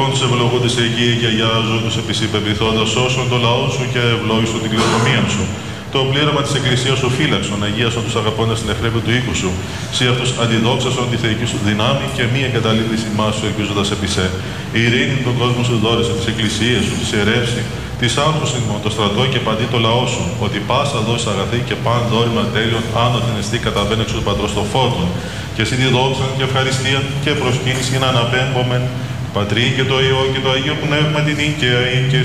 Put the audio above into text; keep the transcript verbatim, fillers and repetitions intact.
Τους ευλογούντες εκεί και αγιάζουν τους επισυπεπιθώντας όσων το λαό σου και ευλόγησον την κληρονομία σου. Το πλήρωμα της Εκκλησίας σου φύλαξον, αγίασον τους αγαπώντας την εχρέπη του οίκου σου. Σύ αυτούς αντιδόξασον τη θεϊκή σου δυνάμει και μη εγκαταλείπτης ημάς σου ελπίζοντας επί σε. Η ειρήνη τον κόσμο σου δόρισε, τις εκκλησίες σου, τις ιερεύσει, τις άνθρωπους ημών, το στρατό και παντί το λαό σου. Ότι πάσα δώσει αγαθή και παν δόρημα τέλειων άνω την εστί καταβαίνω εξ του πατρός το φόρτον. Και εσύ τη δόξα και ευχαριστία και προσκύνηση να αναπέμπομεν. Πατρί και το Υιό και το Αγίο Πνεύμα την νίκαια και